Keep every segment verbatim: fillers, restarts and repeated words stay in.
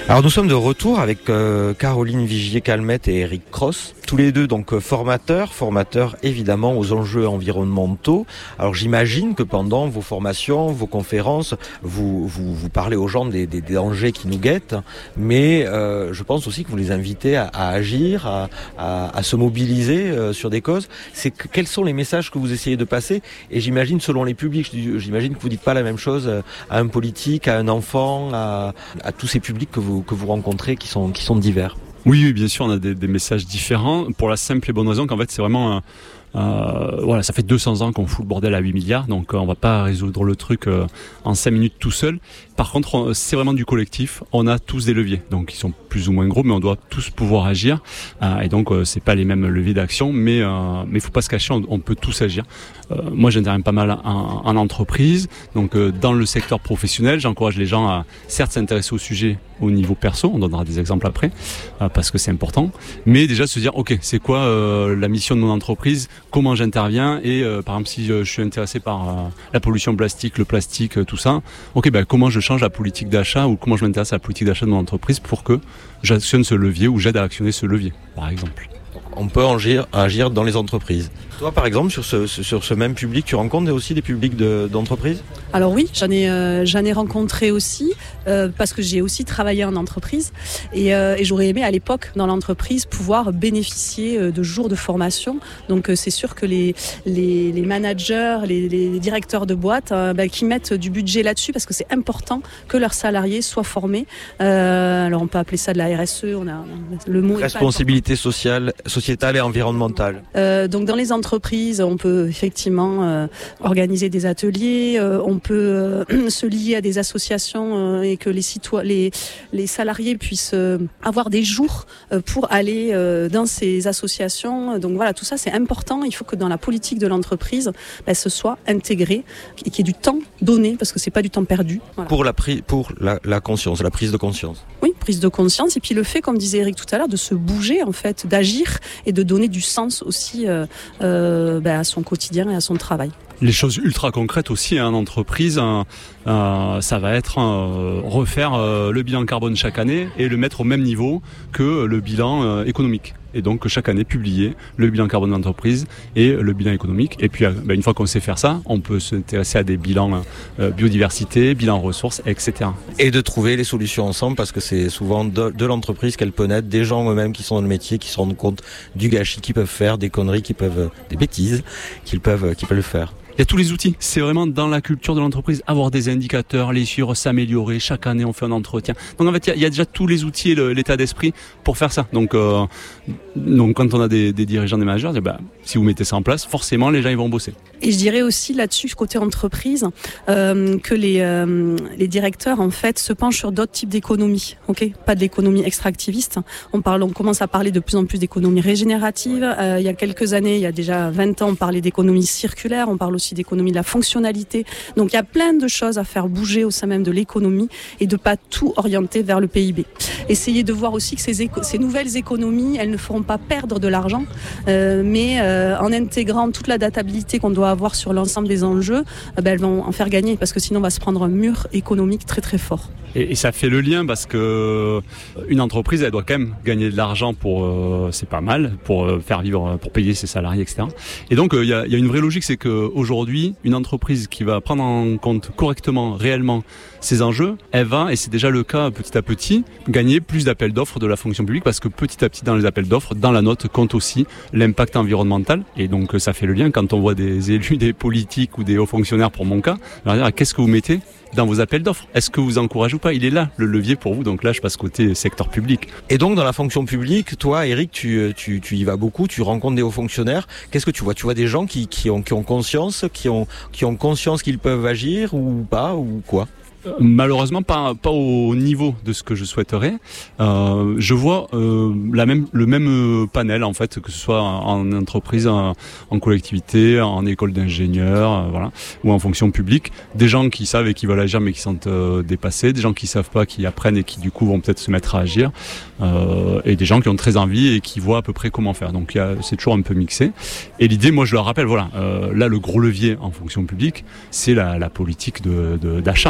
Alors nous sommes de retour avec euh, Caroline Vigier-Calmette et Eric Cross, tous les deux donc euh, formateurs, formateurs évidemment aux enjeux environnementaux. Alors j'imagine que pendant vos formations, vos conférences, vous vous, vous parlez aux gens des, des, des dangers qui nous guettent, mais euh, je pense aussi que vous les invitez à, à agir, à, à, à se mobiliser euh, sur des causes. C'est que, quels sont les messages que vous essayez de passer? Et j'imagine selon les publics, j'imagine que vous dites pas la même chose à un politique, à un enfant, à, à tous ces publics que vous que vous rencontrez qui sont qui sont divers. Oui, oui, bien sûr, on a des, des messages différents pour la simple et bonne raison qu'en fait c'est vraiment un, Euh, voilà, ça fait deux cents ans qu'on fout le bordel à huit milliards, donc euh, on va pas résoudre le truc euh, en cinq minutes tout seul. Par contre, on, c'est vraiment du collectif. On a tous des leviers, donc ils sont plus ou moins gros, mais on doit tous pouvoir agir. Euh, et donc, euh, c'est pas les mêmes leviers d'action, mais euh, mais faut pas se cacher, on, on peut tous agir. Euh, moi, j'interviens pas mal en, en entreprise, donc euh, dans le secteur professionnel, j'encourage les gens à certes s'intéresser au sujet au niveau perso. On donnera des exemples après, euh, parce que c'est important. Mais déjà se dire, ok, c'est quoi euh, la mission de mon entreprise? Comment j'interviens et euh, par exemple si euh, je suis intéressé par euh, la pollution plastique, le plastique, euh, tout ça, ok, ben comment je change la politique d'achat ou comment je m'intéresse à la politique d'achat de mon entreprise pour que j'actionne ce levier ou j'aide à actionner ce levier, par exemple. On peut agir, agir dans les entreprises. Toi, par exemple, sur ce, sur ce même public, tu rencontres aussi des publics de, d'entreprise ? Alors oui, j'en ai, euh, j'en ai rencontré aussi, euh, parce que j'ai aussi travaillé en entreprise. Et, euh, et j'aurais aimé à l'époque, dans l'entreprise, pouvoir bénéficier de jours de formation. Donc euh, c'est sûr que les, les, les managers, les, les directeurs de boîte, euh, bah, qui mettent du budget là-dessus, parce que c'est important que leurs salariés soient formés. Euh, alors on peut appeler ça de la R S E, on a, le mot responsabilité sociale, sociétale et environnementale. Euh, donc dans les entreprises, on peut effectivement euh, organiser des ateliers, euh, on peut euh, se lier à des associations euh, et que les, citoyens, les, les salariés puissent euh, avoir des jours euh, pour aller euh, dans ces associations. Donc voilà, tout ça c'est important. Il faut que dans la politique de l'entreprise, ben, ce soit intégré et qu'il y ait du temps donné, parce que c'est pas du temps perdu. Voilà. Pour, la, pri- pour la, la conscience, la prise de conscience. Oui, prise de conscience, et puis le fait, comme disait Eric tout à l'heure, de se bouger en fait, d'agir et de donner du sens aussi euh, euh, ben, à son quotidien et à son travail. Les choses ultra concrètes aussi hein, en entreprise, euh, euh, ça va être euh, refaire euh, le bilan carbone chaque année et le mettre au même niveau que le bilan euh, économique. Et donc chaque année publier le bilan carbone d'entreprise et le bilan économique. Et puis ben, une fois qu'on sait faire ça, on peut s'intéresser à des bilans euh, biodiversité, bilan ressources, et cetera. Et de trouver les solutions ensemble, parce que c'est souvent de, de l'entreprise qu'elle peut naître, des gens eux-mêmes qui sont dans le métier, qui se rendent compte du gâchis qu'ils peuvent faire, des conneries qu'ils peuvent, des bêtises qu'ils peuvent, qu'ils peuvent faire. Il y a tous les outils. C'est vraiment dans la culture de l'entreprise. Avoir des indicateurs, les suivre, s'améliorer. Chaque année, on fait un entretien. Donc en fait, il y a, il y a déjà tous les outils et le, l'état d'esprit pour faire ça. Donc, euh, donc quand on a des, des dirigeants, des managers, eh ben, si vous mettez ça en place, forcément, les gens ils vont bosser. Et je dirais aussi là-dessus, côté entreprise, euh, que les, euh, les directeurs en fait se penchent sur d'autres types d'économies. Ok, pas de l'économie extractiviste. On parle, on commence à parler de plus en plus d'économie régénérative. Euh, il y a quelques années, il y a déjà vingt ans, on parlait d'économie circulaire. On parle aussi d'économie de la fonctionnalité. Donc il y a plein de choses à faire bouger au sein même de l'économie et de pas tout orienter vers le P I B. Essayez de voir aussi que ces, éco- ces nouvelles économies, elles ne feront pas perdre de l'argent, euh, mais euh, en intégrant toute la databilité qu'on doit avoir sur l'ensemble des enjeux, euh, ben, elles vont en faire gagner, parce que sinon on va se prendre un mur économique très très fort. Et, et ça fait le lien, parce que une entreprise, elle doit quand même gagner de l'argent pour, euh, c'est pas mal, pour euh, faire vivre, pour payer ses salariés, et cetera. Et donc il euh, y, y a une vraie logique, c'est qu'aujourd'hui, Aujourd'hui, une entreprise qui va prendre en compte correctement, réellement, ces enjeux, elle va, et c'est déjà le cas petit à petit, gagner plus d'appels d'offres de la fonction publique, parce que petit à petit, dans les appels d'offres, dans la note, compte aussi l'impact environnemental. Et donc, ça fait le lien quand on voit des élus, des politiques ou des hauts fonctionnaires, pour mon cas, on va dire, qu'est-ce que vous mettez dans vos appels d'offres? Est-ce que vous encouragez ou pas? Il est là, le levier pour vous. Donc là, je passe côté secteur public. Et donc, dans la fonction publique, toi, Eric, tu, tu, tu y vas beaucoup, tu rencontres des hauts fonctionnaires. Qu'est-ce que tu vois? Tu vois des gens qui, qui ont, qui ont conscience, qui ont, qui ont conscience qu'ils peuvent agir ou pas, ou quoi? Malheureusement, pas, pas au niveau de ce que je souhaiterais. Euh, je vois euh, la même, le même panel, en fait, que ce soit en entreprise, en, en collectivité, en école d'ingénieurs, euh, voilà, ou en fonction publique. Des gens qui savent et qui veulent agir mais qui sont euh, dépassés, des gens qui savent pas, qui apprennent et qui du coup vont peut-être se mettre à agir, euh, et des gens qui ont très envie et qui voient à peu près comment faire. Donc y a, c'est toujours un peu mixé. Et l'idée, moi je leur rappelle, voilà, euh, là le gros levier en fonction publique, c'est la, la politique de, de, d'achat, en fait, de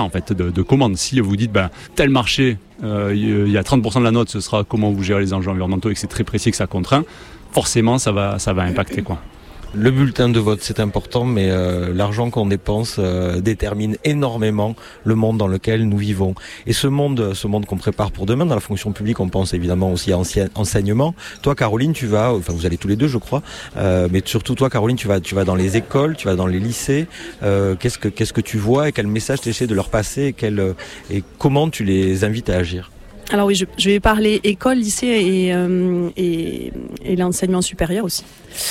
de, de commande. Si vous dites ben, tel marché, euh, il y a trente pour cent de la note, ce sera comment vous gérez les enjeux environnementaux et que c'est très précis, que ça contraint, forcément ça va, ça va impacter, quoi. Le bulletin de vote, c'est important, mais euh, l'argent qu'on dépense euh, détermine énormément le monde dans lequel nous vivons. Et ce monde, ce monde qu'on prépare pour demain, dans la fonction publique, on pense évidemment aussi à ancien, enseignement. Toi, Caroline, tu vas, enfin vous allez tous les deux, je crois, euh, mais surtout toi, Caroline, tu vas, tu vas dans les écoles, tu vas dans les lycées. Euh, qu'est-ce que, qu'est-ce que tu vois et quel message tu essaies de leur passer et, quel, et comment tu les invites à agir? Alors oui, je, je vais parler école, lycée et, euh, et, et l'enseignement supérieur aussi.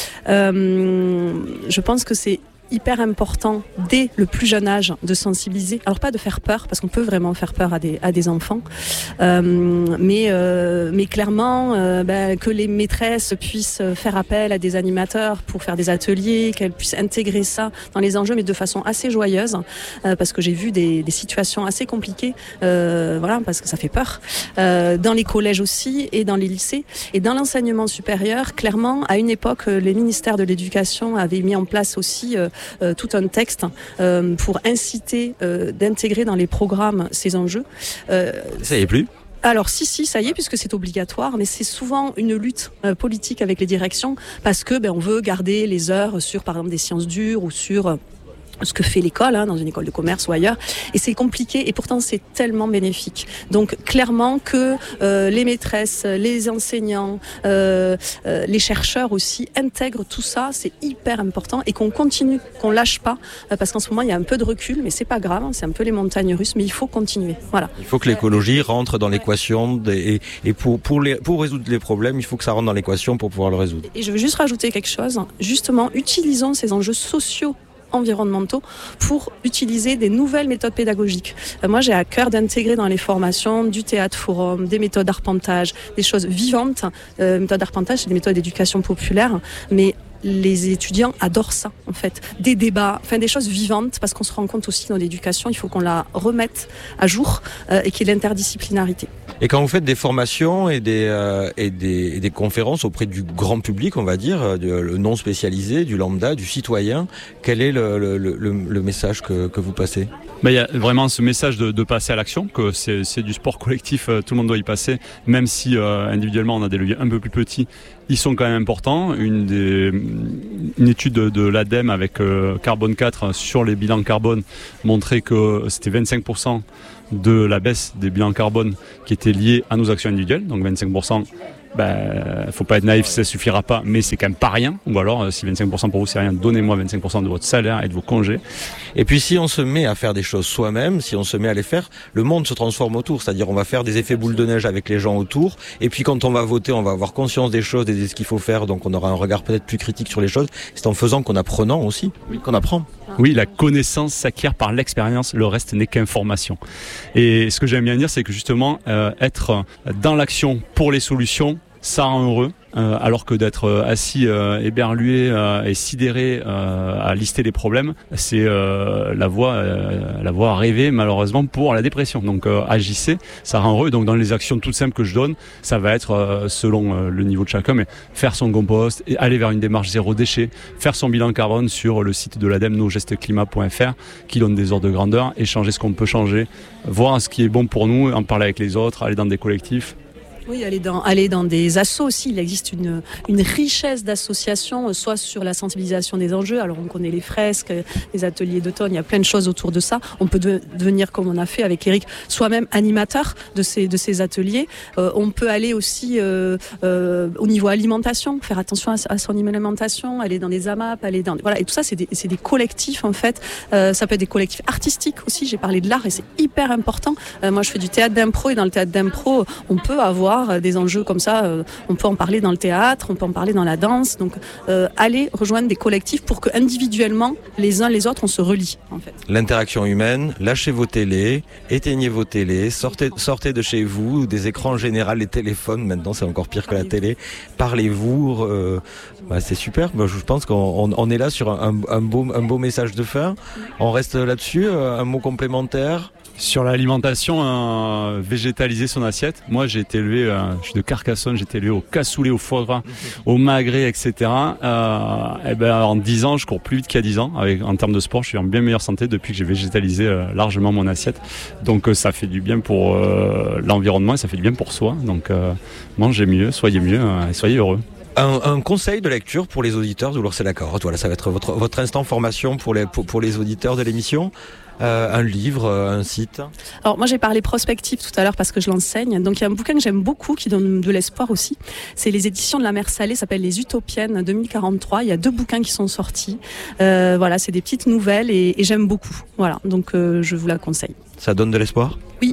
Euh, je pense que c'est hyper important dès le plus jeune âge de sensibiliser. Alors pas de faire peur, parce qu'on peut vraiment faire peur à des, à des enfants, euh, mais, euh, mais clairement euh, ben, que les maîtresses puissent faire appel à des animateurs pour faire des ateliers, qu'elles puissent intégrer ça dans les enjeux, mais de façon assez joyeuse, euh, parce que j'ai vu des, des situations assez compliquées, euh, voilà, parce que ça fait peur, euh, dans les collèges aussi et dans les lycées. Et dans l'enseignement supérieur, clairement, à une époque, les ministères de l'Éducation avaient mis en place aussi euh, Euh, tout un texte euh, pour inciter euh, d'intégrer dans les programmes ces enjeux. Euh, ça y est plus. Alors si, si, ça y est, puisque c'est obligatoire, mais c'est souvent une lutte euh, politique avec les directions, parce que ben, on veut garder les heures sur, par exemple, des sciences dures ou sur... Euh, ce que fait l'école, hein, dans une école de commerce ou ailleurs, et c'est compliqué et pourtant c'est tellement bénéfique. Donc clairement que euh, les maîtresses, les enseignants, euh, euh, les chercheurs aussi intègrent tout ça, c'est hyper important, et qu'on continue, qu'on lâche pas, euh, parce qu'en ce moment il y a un peu de recul, mais c'est pas grave, hein, c'est un peu les montagnes russes, mais il faut continuer. Voilà. Il faut que l'écologie rentre dans l'équation des, et, et pour pour les pour résoudre les problèmes, il faut que ça rentre dans l'équation pour pouvoir le résoudre. Et je veux juste rajouter quelque chose. Justement, utilisons ces enjeux sociaux environnementaux pour utiliser des nouvelles méthodes pédagogiques. Euh, moi, j'ai à cœur d'intégrer dans les formations du théâtre forum, des méthodes d'arpentage, des choses vivantes. Euh, méthodes d'arpentage, c'est des méthodes d'éducation populaire, mais les étudiants adorent ça, en fait. Des débats, enfin des choses vivantes, parce qu'on se rend compte aussi dans l'éducation, il faut qu'on la remette à jour euh, et qu'il y ait l'interdisciplinarité. Et quand vous faites des formations et des, euh, et des, et des conférences auprès du grand public, on va dire, du, le non spécialisé, du lambda, du citoyen, quel est le, le, le, le message que, que vous passez ? Ben, il y a vraiment ce message de, de passer à l'action, que c'est, c'est du sport collectif, tout le monde doit y passer, même si euh, individuellement on a des leviers un peu plus petits, ils sont quand même importants. Une, des, une étude de, de l'ADEME avec euh, Carbone quatre sur les bilans carbone montrait que c'était vingt-cinq pour cent de la baisse des bilans carbone qui étaient liés à nos actions individuelles, donc vingt-cinq pour cent. Ben, faut pas être naïf, ça suffira pas, mais c'est quand même pas rien. Ou alors, si vingt-cinq pour cent pour vous c'est rien, donnez-moi vingt-cinq pour cent de votre salaire et de vos congés. Et puis si on se met à faire des choses soi-même, si on se met à les faire, le monde se transforme autour. C'est-à-dire on va faire des effets boule de neige avec les gens autour. Et puis quand on va voter, on va avoir conscience des choses et de ce qu'il faut faire. Donc on aura un regard peut-être plus critique sur les choses. C'est en faisant qu'en apprenant aussi, oui, qu'on apprend. Oui, la connaissance s'acquiert par l'expérience, le reste n'est qu'information. Et ce que j'aime bien dire, c'est que justement, euh, être dans l'action pour les solutions, ça rend heureux, euh, alors que d'être euh, assis, euh, éberlué euh, et sidéré euh, à lister les problèmes, c'est euh, la voie, euh, la voie à rêver malheureusement pour la dépression. Donc euh, agissez, ça rend heureux. Donc dans les actions toutes simples que je donne, ça va être euh, selon euh, le niveau de chacun, mais faire son compost, et aller vers une démarche zéro déchet, faire son bilan carbone sur le site de l'ADEME nos gestes climat point f r qui donne des ordres de grandeur, échanger ce qu'on peut changer, voir ce qui est bon pour nous, en parler avec les autres, aller dans des collectifs. Oui, aller dans, aller dans des assos aussi. Il existe une, une richesse d'associations, soit sur la sensibilisation des enjeux. Alors, on connaît les fresques, les ateliers d'automne, il y a plein de choses autour de ça. On peut de, devenir, comme on a fait avec Eric, soi-même animateur de ces, de ces ateliers. Euh, on peut aller aussi euh, euh, au niveau alimentation, faire attention à, à son alimentation, aller dans des A M A P, aller dans... Voilà, et tout ça, c'est des, c'est des collectifs, en fait. Euh, ça peut être des collectifs artistiques aussi. J'ai parlé de l'art et c'est hyper important. Euh, moi, je fais du théâtre d'impro et dans le théâtre d'impro, on peut avoir des enjeux comme ça, euh, on peut en parler dans le théâtre, on peut en parler dans la danse, donc euh, allez rejoindre des collectifs pour que individuellement, les uns les autres, on se relie en fait. L'interaction humaine, lâchez vos télés, éteignez vos télés, sortez, sortez de chez vous, des écrans en général, les téléphones, maintenant c'est encore pire que la télé, parlez-vous, euh, bah, c'est super, bah, je pense qu'on on, on est là sur un, un, beau, un beau message de fin, on reste là-dessus, un mot complémentaire. Sur l'alimentation, euh, végétaliser son assiette. Moi, j'ai été élevé, euh, je suis de Carcassonne, j'ai été élevé au cassoulet, au foie gras, au magret, et cetera. Euh, et ben, en dix ans, je cours plus vite qu'il y a dix ans. Avec, en termes de sport, je suis en bien meilleure santé depuis que j'ai végétalisé euh, largement mon assiette. Donc, euh, ça fait du bien pour euh, l'environnement et ça fait du bien pour soi. Donc, euh, mangez mieux, soyez mieux euh, et soyez heureux. Un, un conseil de lecture pour les auditeurs de l'Ours et la Carotte. Voilà, ça va être votre, votre instant formation pour les, pour, pour les auditeurs de l'émission. Euh, un livre, euh, un site. Alors moi j'ai parlé prospective tout à l'heure parce que je l'enseigne. Donc il y a un bouquin que j'aime beaucoup qui donne de l'espoir aussi. C'est les éditions de la Mer Salée, ça s'appelle Les Utopiennes deux mille quarante-trois. Il y a deux bouquins qui sont sortis. Euh, voilà, c'est des petites nouvelles et, et j'aime beaucoup. Voilà, donc euh, je vous la conseille. Ça donne de l'espoir ? Oui.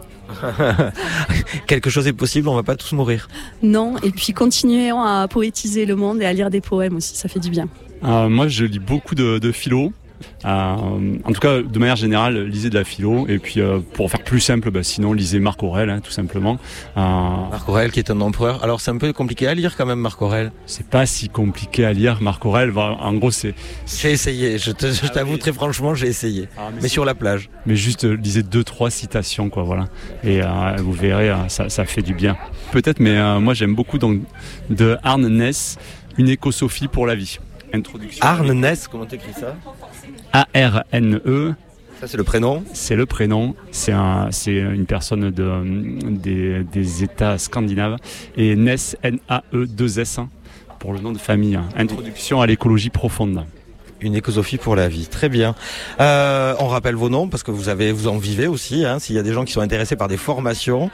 Quelque chose est possible, on va pas tous mourir. Non, et puis continuons à poétiser le monde et à lire des poèmes aussi, ça fait du bien. Euh, moi je lis beaucoup de, de philo. Euh, en tout cas, de manière générale, lisez de la philo. Et puis, euh, pour faire plus simple, bah, sinon, lisez Marc Aurèle, hein, tout simplement. Euh, Marc Aurèle, qui est un empereur. Alors, c'est un peu compliqué à lire quand même, Marc Aurèle. C'est pas si compliqué à lire, Marc Aurèle. En gros, c'est. J'ai essayé. Je, te, je t'avoue ah oui. très franchement, j'ai essayé. Ah, mais mais sur la plage. Mais juste euh, lisez deux, trois citations, quoi. Voilà. Et euh, vous verrez, euh, ça, ça fait du bien. Peut-être, mais euh, moi, j'aime beaucoup donc de Arne Ness, Une écosophie pour la vie. Introduction. Arne Ness, comment t'écris ça ? A R N E. Ça, c'est le prénom ? C'est le prénom. C'est, un, c'est une personne de, des, des États scandinaves. Et Ness, N A E deux S, pour le nom de famille. Introduction à l'écologie profonde. Une écosophie pour la vie, très bien. Euh, on rappelle vos noms parce que vous avez, vous en vivez aussi. Hein, s'il y a des gens qui sont intéressés par des formations,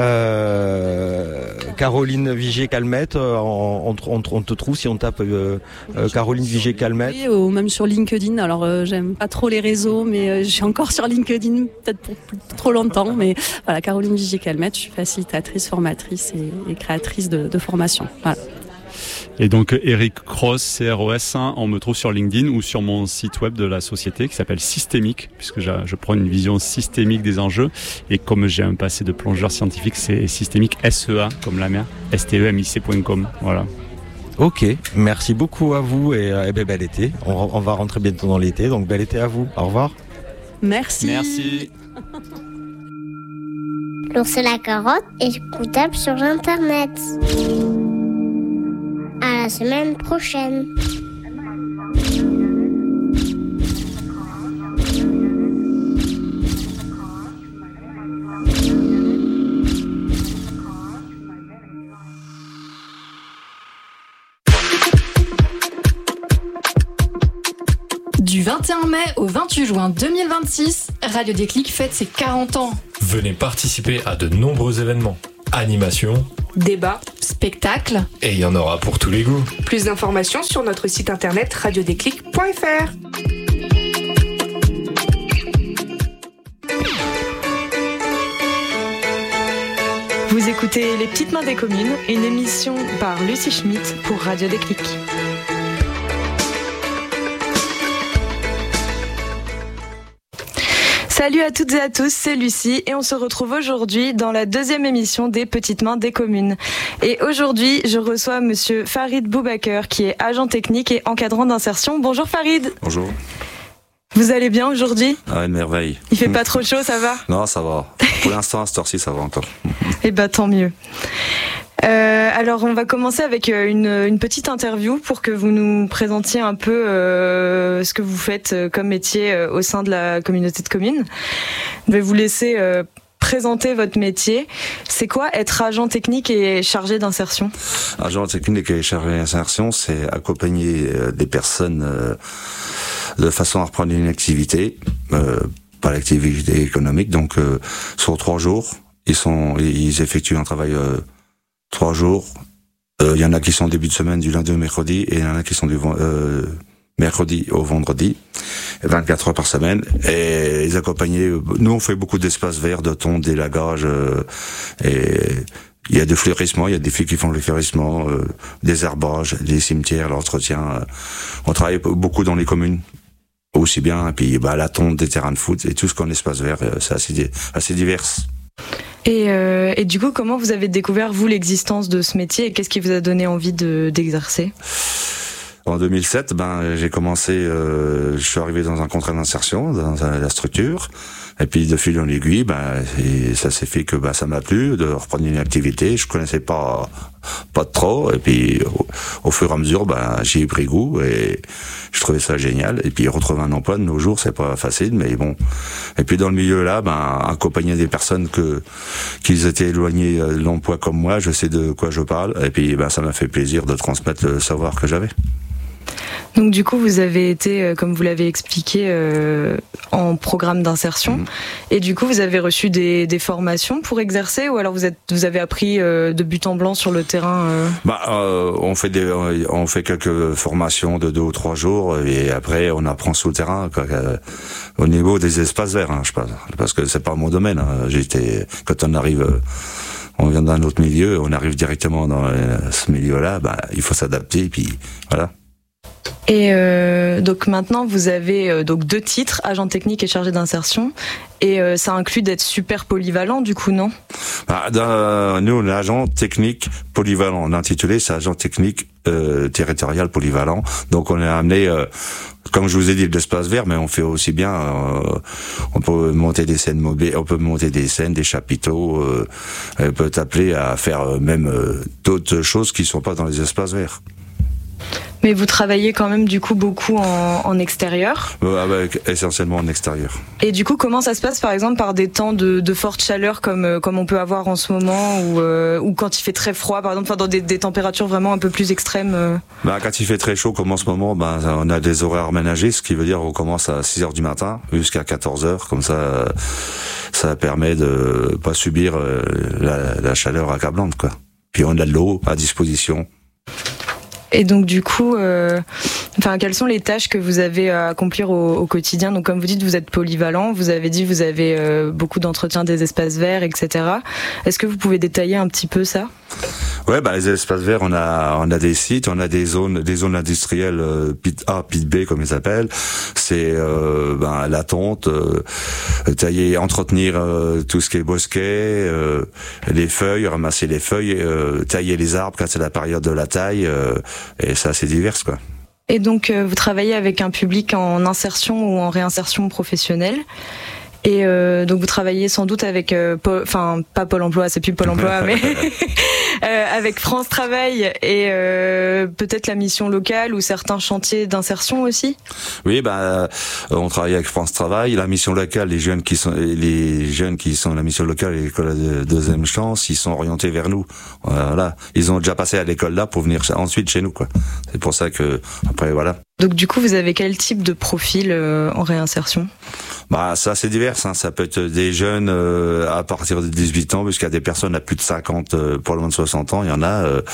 euh, Caroline Vigier-Calmette, on, on, on te trouve si on tape euh, euh, Caroline Vigier-Calmette. Oui, ou même sur LinkedIn. Alors euh, j'aime pas trop les réseaux, mais euh, je suis encore sur LinkedIn, peut-être pour plus, trop longtemps. Mais voilà, Caroline Vigier-Calmette, je suis facilitatrice, formatrice et, et créatrice de, de formation. Voilà. Et donc Eric Cross, C R O S, on me trouve sur LinkedIn ou sur mon site web de la société qui s'appelle Systémique, puisque je, je prends une vision systémique des enjeux. Et comme j'ai un passé de plongeur scientifique, c'est Systémique S E A comme la mer, S T E M I C point com. Voilà. Ok, merci beaucoup à vous et, et ben, bel été. On, on va rentrer bientôt dans l'été, donc bel été à vous. Au revoir. Merci. Merci. L'Ours et la Carotte est écoutable sur Internet. À la semaine prochaine. Du vingt et un mai au vingt-huit juin deux mille vingt-six, Radio Déclic fête ses quarante ans. Venez participer à de nombreux événements. Animations, débats, spectacles. Et il y en aura pour tous les goûts. Plus d'informations sur notre site internet radio déclic point f r. Vous écoutez Les Petites Mains des Communes, une émission par Lucie Schmitt pour Radio Déclic. Salut à toutes et à tous, c'est Lucie et on se retrouve aujourd'hui dans la deuxième émission des Petites Mains des Communes. Et aujourd'hui, je reçois monsieur Farid Boubaker qui est agent technique et encadrant d'insertion. Bonjour Farid. Bonjour. Vous allez bien aujourd'hui ? Ah, une merveille. Il fait pas trop chaud, ça va ? Non, ça va. Pour l'instant, à cette heure-ci, ça va encore. Eh ben, tant mieux. Euh, alors on va commencer avec une, une petite interview pour que vous nous présentiez un peu euh, ce que vous faites comme métier euh, au sein de la communauté de communes. Je vais vous laisser euh, présenter votre métier. C'est quoi être agent technique et chargé d'insertion ? Agent technique et chargé d'insertion, c'est accompagner euh, des personnes euh, de façon à reprendre une activité, euh, pas l'activité économique, donc euh, sur trois jours, ils sont, ils effectuent un travail euh, trois jours. Il euh, y en a qui sont début de semaine du lundi au mercredi et il y en a qui sont du euh, mercredi au vendredi, vingt-quatre heures par semaine. Et les accompagner, nous on fait beaucoup d'espaces verts, de thon, d'élagage, euh, et il y a du fleurissement, il y a des filles qui font le fleurissement, euh, des herbages, des cimetières, l'entretien. Euh, on travaille beaucoup dans les communes, aussi bien, et puis bah, la tonte, des terrains de foot et tout ce qu'on espace vert, euh, c'est assez, assez divers. Et, euh, et du coup, comment vous avez découvert, vous, l'existence de ce métier et qu'est-ce qui vous a donné envie de, d'exercer ? En deux mille sept, ben, j'ai commencé, euh, je suis arrivé dans un contrat d'insertion, dans la structure. Et puis de fil en aiguille, ben et ça s'est fait que ben ça m'a plu de reprendre une activité. Je connaissais pas pas trop. Et puis au, au fur et à mesure, ben j'y ai pris goût et je trouvais ça génial. Et puis retrouver un emploi de nos jours, c'est pas facile, mais bon. Et puis dans le milieu là, ben accompagner des personnes que qu'ils étaient éloignés de l'emploi comme moi, je sais de quoi je parle. Et puis ben ça m'a fait plaisir de transmettre le savoir que j'avais. Donc du coup, vous avez été, comme vous l'avez expliqué, euh, en programme d'insertion. Mmh. Et du coup, vous avez reçu des, des formations pour exercer, ou alors vous êtes, vous avez appris euh, de but en blanc sur le terrain euh... Bah, euh, on fait des, on fait quelques formations de deux ou trois jours, et après on apprend sur le terrain, quoi, euh, au niveau des espaces verts, hein, je pense, parce que c'est pas mon domaine. Hein. J'étais, quand on arrive. Euh, on vient d'un autre milieu, on arrive directement dans ce milieu-là, bah, il faut s'adapter, et puis voilà. Et euh, donc maintenant vous avez euh, donc deux titres, agent technique et chargé d'insertion, et euh, ça inclut d'être super polyvalent du coup, non? Bah, dans, nous on est agent technique polyvalent, l'intitulé c'est agent technique euh, territorial polyvalent, donc on est amené, euh, comme je vous ai dit, l'espace vert, mais on fait aussi bien, euh, on peut monter des scènes mobiles, on peut monter des scènes, des chapiteaux, euh, on peut t'appeler à faire même euh, d'autres choses qui sont pas dans les espaces verts. Mais vous travaillez quand même du coup beaucoup en, en extérieur. Euh, avec, essentiellement en extérieur. Et du coup, comment ça se passe par exemple par des temps de, de forte chaleur comme comme on peut avoir en ce moment, ou euh, ou quand il fait très froid, par exemple, enfin dans des, des températures vraiment un peu plus extrêmes. Euh... Bah quand il fait très chaud comme en ce moment, bah on a des horaires aménagés, ce qui veut dire qu'on commence à six heures du matin jusqu'à quatorze heures, comme ça ça permet de pas subir la, la chaleur accablante, quoi. Puis on a de l'eau à disposition. Et donc du coup, euh, enfin, quelles sont les tâches que vous avez à accomplir au, au quotidien? Donc comme vous dites, vous êtes polyvalent, vous avez dit vous avez euh, beaucoup d'entretien des espaces verts, et cetera. Est-ce que vous pouvez détailler un petit peu ça? Ouais, bah les espaces verts, on a on a des sites, on a des zones des zones industrielles euh, pit A, pit B comme ils s'appellent. C'est euh, ben la tonte, euh, tailler, entretenir euh, tout ce qui est bosquet, euh, les feuilles, ramasser les feuilles, euh, tailler les arbres quand c'est la période de la taille, euh, et ça c'est divers, quoi. Et donc euh, vous travaillez avec un public en insertion ou en réinsertion professionnelle. Et euh, donc vous travaillez sans doute avec, enfin euh, pas Pôle Emploi, c'est plus Pôle Emploi, mais euh, avec France Travail et euh, peut-être la mission locale ou certains chantiers d'insertion aussi. Oui, bah on travaille avec France Travail, la mission locale, les jeunes qui sont les jeunes qui sont la mission locale et l'école de deuxième chance, ils sont orientés vers nous. Voilà, ils ont déjà passé à l'école là pour venir ensuite chez nous, quoi. C'est pour ça que après voilà. Donc du coup, vous avez quel type de profil euh, en réinsertion? Bah ça c'est divers, hein. Ça peut être des jeunes euh, à partir de dix-huit ans jusqu'à des personnes à plus de cinquante, euh, pour le moins de soixante ans. Il y en a. Euh,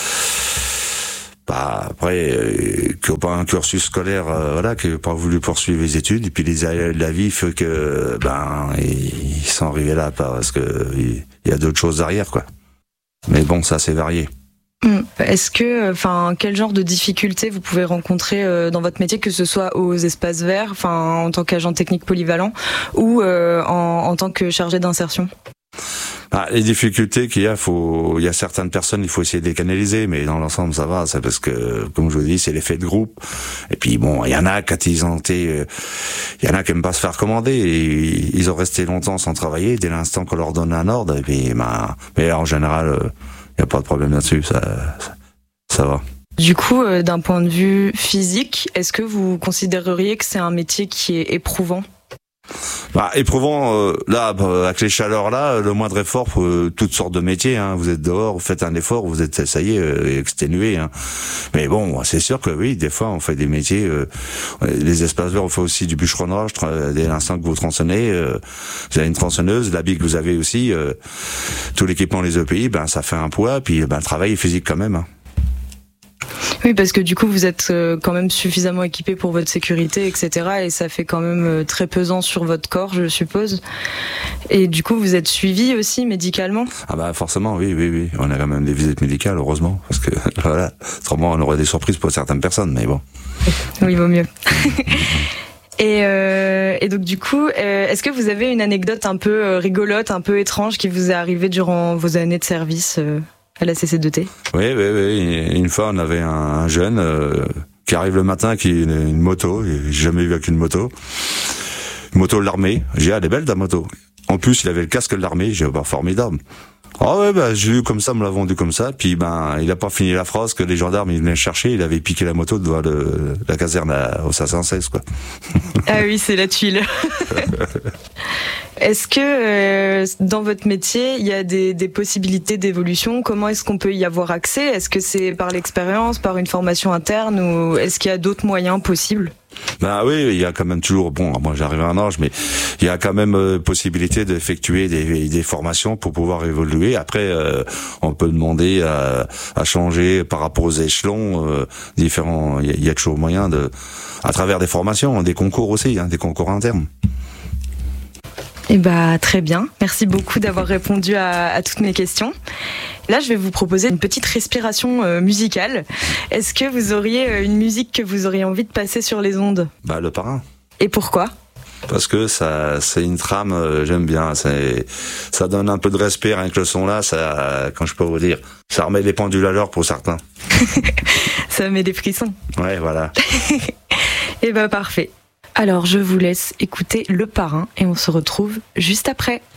bah après, euh, qui n'ont pas un cursus scolaire, euh, voilà, qui n'ont pas voulu poursuivre les études, et puis les aléas de la vie fait que ben ils sont arrivés là parce que il y a d'autres choses derrière, quoi. Mais bon, ça c'est varié. Est-ce que, enfin, quel genre de difficultés vous pouvez rencontrer euh, dans votre métier, que ce soit aux espaces verts, enfin, en tant qu'agent technique polyvalent, ou euh, en, en tant que chargé d'insertion? Ah, les difficultés qu'il y a, faut, il y a certaines personnes, il faut essayer de les canaliser, mais dans l'ensemble, ça va. C'est parce que, comme je vous dis, c'est l'effet de groupe. Et puis bon, il y en a quand ils ont été, il y en a qui aiment pas se faire commander, et ils ont resté longtemps sans travailler dès l'instant qu'on leur donne un ordre. Et puis, ben, mais en général, il y a pas de problème là-dessus. Ça, ça, ça va. Du coup, euh, d'un point de vue physique, est-ce que vous considéreriez que c'est un métier qui est éprouvant? Bah, éprouvant, euh, là, bah, avec les chaleurs là, le moindre effort pour euh, toutes sortes de métiers, hein. Vous êtes dehors, vous faites un effort, vous êtes, ça y est, euh, exténué, hein. Mais bon, c'est sûr que oui, des fois, on fait des métiers, euh, les espaces verts, on fait aussi du bûcheronnage, dès l'instant que vous tronçonnez, euh, vous avez une tronçonneuse, la bille que vous avez aussi, euh, tout l'équipement, les E P I, ben, ça fait un poids, puis ben, le travail est physique quand même, hein. Oui, parce que du coup, vous êtes quand même suffisamment équipé pour votre sécurité, et cetera. Et ça fait quand même très pesant sur votre corps, je suppose. Et du coup, vous êtes suivi aussi médicalement? Ah bah forcément, oui, oui, oui. On a quand même des visites médicales, heureusement, parce que voilà, autrement on aurait des surprises pour certaines personnes, mais bon. Oui, il vaut mieux. Et, euh, et donc du coup, euh, est-ce que vous avez une anecdote un peu rigolote, un peu étrange qui vous est arrivée durant vos années de service euh à la C C deux T? Oui, oui, oui. Une fois, on avait un, un jeune euh, qui arrive le matin qui a une, une moto. J'ai jamais vu avec une moto. Moto de l'armée. J'ai dit, ah, elle est belle ta moto. En plus, il avait le casque de l'armée. J'ai dit, bah, formidable. Ah ouais, bah, j'ai eu comme ça, me l'a vendu comme ça. Puis, ben, il a pas fini la phrase que les gendarmes, ils venaient le chercher. Il avait piqué la moto devant le, la caserne à, au cinq cent seize, quoi. Ah oui, c'est la tuile. Est-ce que euh, dans votre métier, il y a des, des possibilités d'évolution? Comment est-ce qu'on peut y avoir accès? Est-ce que c'est par l'expérience, par une formation interne, ou est-ce qu'il y a d'autres moyens possibles? Ben oui, il y a quand même toujours, bon, moi j'arrive à un âge, mais il y a quand même euh, possibilité d'effectuer des, des formations pour pouvoir évoluer. Après, euh, on peut demander à, à changer par rapport aux échelons euh, différents. Il y, a, il y a toujours moyen de, à travers des formations, des concours aussi, hein, des concours internes. Eh bah, très bien. Merci beaucoup d'avoir répondu à, à toutes mes questions. Là, je vais vous proposer une petite respiration euh, musicale. Est-ce que vous auriez une musique que vous auriez envie de passer sur les ondes? Bah, Le Parrain. Et pourquoi? Parce que ça, c'est une trame, euh, j'aime bien. C'est, ça donne un peu de respect avec le son là. Ça, quand je peux vous dire, ça remet les pendules à l'heure pour certains. Ça met des frissons. Ouais, voilà. Eh bah, parfait. Alors, je vous laisse écouter Le Parrain et on se retrouve juste après.